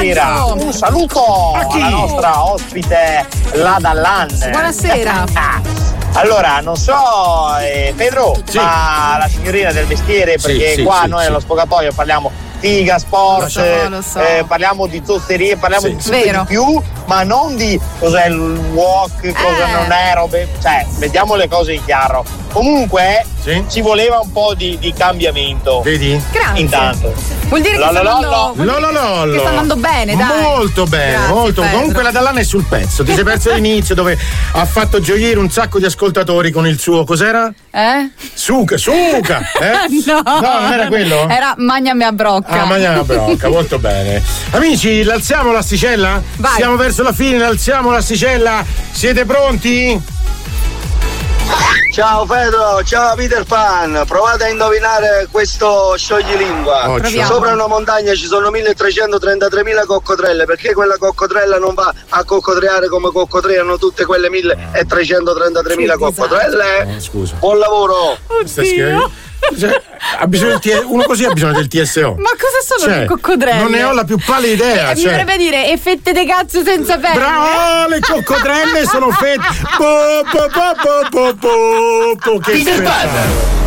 Buonasera. Un saluto alla nostra ospite Lada Lan. Buonasera. Allora, non so, Pedro, ma la signorina del mestiere, perché qua noi allo sfogatoio parliamo figa, sport, lo so. parliamo di zozzerie, parliamo di tutto e Vero. di più, ma non di cos'è il walk, cosa non è, robe, cioè, mettiamo le cose in chiaro. Comunque ci voleva un po' di cambiamento. Vedi? Grazie. Intanto. Vuol dire che sta andando bene, dai. Molto bene, Grazie, molto. Pedro. Comunque la Dallana è sul pezzo. Ti sei perso l'inizio dove ha fatto gioire un sacco di ascoltatori con il suo cos'era? Suca, No, non era quello? Era Magnami a brocca. Ah, mangiamo la brocca, molto bene. Amici, l'alziamo l'asticella? Vai. Siamo verso la fine, l'alziamo l'asticella. Siete pronti? Ciao Pedro, ciao Peter Pan, provate a indovinare questo scioglilingua. Proviamo. Sopra una montagna ci sono 1333.000 coccodrelle, perché quella coccodrella non va a coccodreare come coccodreano tutte quelle 1333.000 coccodrelle? Scusa. Buon lavoro! Cioè, ha bisogno uno così ha bisogno del TSO. Ma cosa sono le coccodrelle? Non ne ho la più pallida idea. Mi dovrebbe dire e fette de cazzo senza pelle. Bravo, le coccodrelle sono fette. Che Peter Pan.